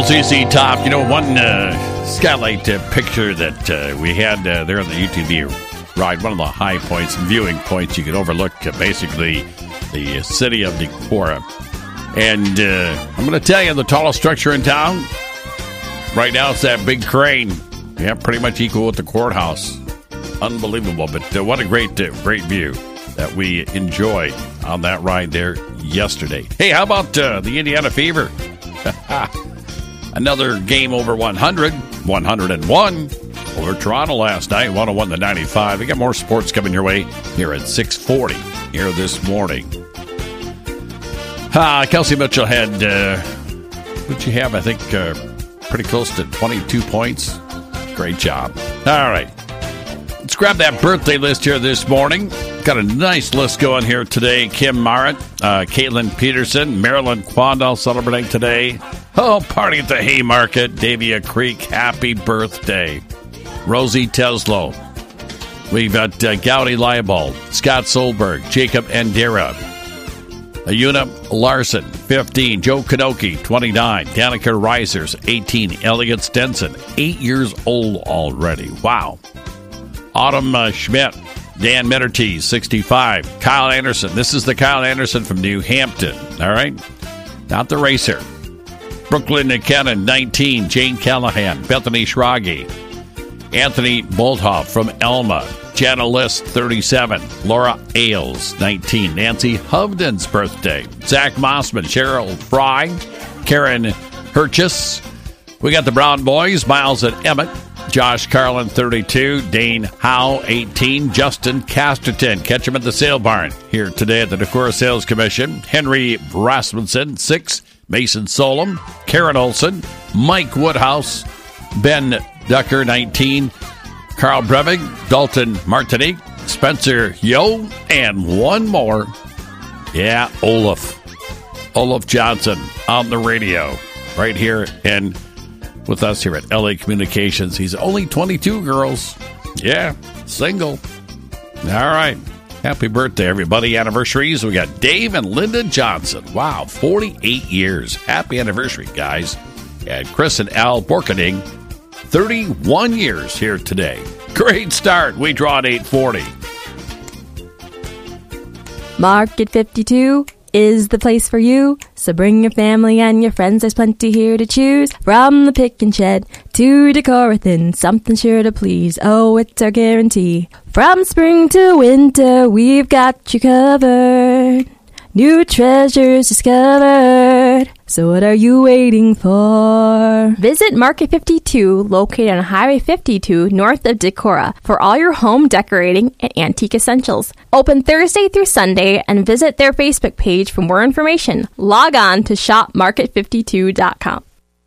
ZZ Top. One skylight picture that we had there on the UTV ride, one of the high points, viewing points. You could overlook basically the city of Decorah. And I'm going to tell you, the tallest structure in town right now is that big crane. Yeah, pretty much equal with the courthouse. Unbelievable. But what a great view that we enjoyed on that ride there yesterday. Hey, how about the Indiana Fever? Another game over 100, 101 over Toronto last night, 101-95. We got more sports coming your way here at 6:40 here this morning. Kelsey Mitchell had, what'd you have? I think pretty close to 22 points. Great job. All right. Let's grab that birthday list here this morning. Got a nice list going here today. Kim Marrett, Caitlin Peterson, Marilyn Quandall celebrating today. Oh, party at the Haymarket, Davia Creek, happy birthday. Rosie Teslow. We've got Gowdy Leibold, Scott Solberg, Jacob Endera, Ayuna Larson, 15, Joe Kanoki, 29, Danica Risers, 18, Elliot Stenson, 8 years old already. Wow. Autumn Schmidt, Dan Mittertees, 65, Kyle Anderson. This is the Kyle Anderson from New Hampton, all right? Not the racer. Brooklyn McKinnon, 19, Jane Callahan, Bethany Schrage, Anthony Bolthoff from Elma, Jana List, 37, Laura Ailes, 19, Nancy Hovden's birthday, Zach Mossman, Cheryl Fry, Karen Hirchis. We got the Brown Boys, Miles and Emmett, Josh Carlin, 32, Dane Howe, 18, Justin Casterton. Catch him at the sale barn here today at the Decorah Sales Commission. Henry Rasmussen, 6, Mason Solom, Karen Olson, Mike Woodhouse, Ben Ducker, 19, Carl Brevig, Dalton Martinique, Spencer Yo, and one more. Yeah, Olaf Johnson on the radio right here and with us here at LA Communications. He's only 22, girls. Yeah, single. All right. Happy birthday, everybody. Anniversaries. We got Dave and Linda Johnson. Wow, 48 years. Happy anniversary, guys. And Chris and Al Borkening, 31 years here today. Great start. We draw at 8:40. Market 52 is the place for you. So bring your family and your friends. There's plenty here to choose. From the pick and shed to Decorathin, something sure to please. Oh, it's our guarantee. From spring to winter, we've got you covered. New treasures discovered. So what are you waiting for? Visit Market 52, located on Highway 52, north of Decorah, for all your home decorating and antique essentials. Open Thursday through Sunday, and visit their Facebook page for more information. Log on to shopmarket52.com.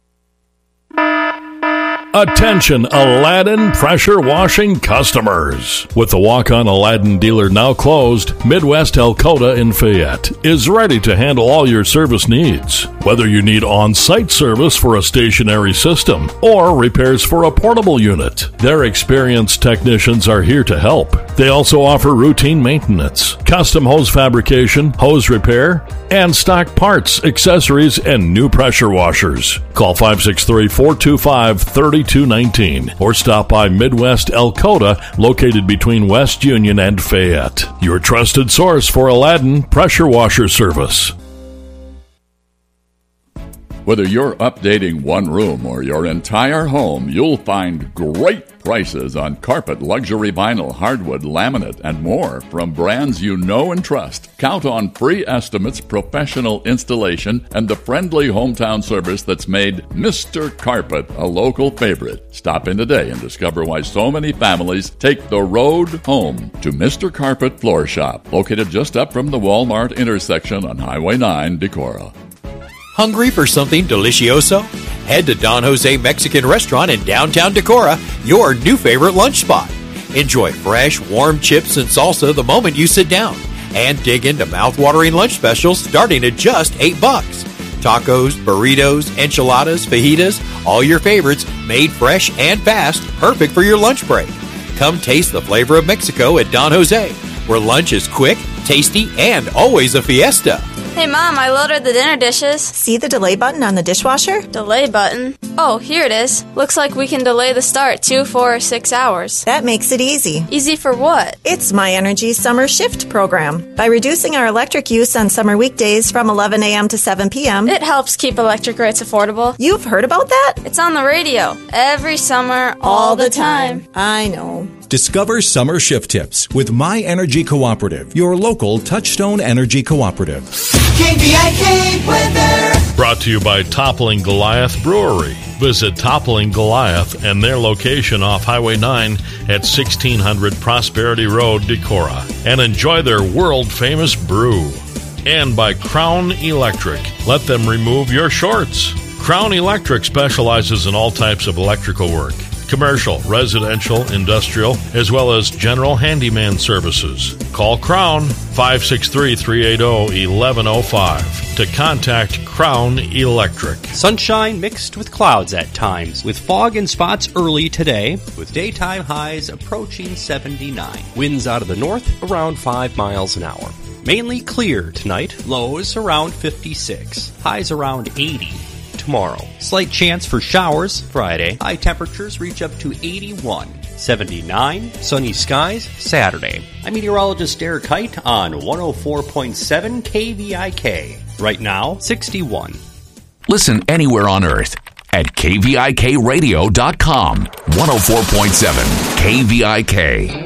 Attention Aladdin pressure washing customers. With the walk-on Aladdin dealer now closed, Midwest Elkota in Fayette is ready to handle all your service needs. Whether you need on-site service for a stationary system or repairs for a portable unit, their experienced technicians are here to help. They also offer routine maintenance, custom hose fabrication, hose repair, and stock parts, accessories, and new pressure washers. Call 563-425-3219 or stop by Midwest Elkota, located between West Union and Fayette. Your trusted source for Aladdin pressure washer service. Whether you're updating one room or your entire home, you'll find great prices on carpet, luxury vinyl, hardwood, laminate, and more from brands you know and trust. Count on free estimates, professional installation, and the friendly hometown service that's made Mr. Carpet a local favorite. Stop in today and discover why so many families take the road home to Mr. Carpet Floor Shop, located just up from the Walmart intersection on Highway 9, Decorah. Hungry for something delicioso? Head to Don Jose Mexican Restaurant in downtown Decorah, your new favorite lunch spot. Enjoy fresh, warm chips and salsa the moment you sit down. And dig into mouth-watering lunch specials starting at just $8. Tacos, burritos, enchiladas, fajitas, all your favorites made fresh and fast, perfect for your lunch break. Come taste the flavor of Mexico at Don Jose, where lunch is quick, tasty, and always a fiesta. Hey, Mom, I loaded the dinner dishes. See the delay button on the dishwasher? Delay button? Oh, here it is. Looks like we can delay the start 2, 4, or 6 hours. That makes it easy. Easy for what? It's My Energy Summer Shift program. By reducing our electric use on summer weekdays from 11 a.m. to 7 p.m., It helps keep electric rates affordable. You've heard about that? It's on the radio. Every summer, all the time. I know. Discover summer shift tips with My Energy Cooperative, your local Touchstone Energy Cooperative. KVIK weather. Brought to you by Toppling Goliath Brewery. Visit Toppling Goliath and their location off Highway 9 at 1600 Prosperity Road, Decorah, and enjoy their world-famous brew. And by Crown Electric. Let them remove your shorts. Crown Electric specializes in all types of electrical work. Commercial, residential, industrial, as well as general handyman services. Call Crown 563-380-1105 to contact Crown Electric. Sunshine mixed with clouds at times, with fog and spots early today, with daytime highs approaching 79. Winds out of the north around 5 miles an hour. Mainly clear tonight, lows around 56, highs around 80. Tomorrow. Slight chance for showers Friday. High temperatures reach up to 81. 79. Sunny skies Saturday. I'm meteorologist Derek Height on 104.7 KVIK. Right now, 61. Listen anywhere on Earth at KVIKradio.com. 104.7 KVIK.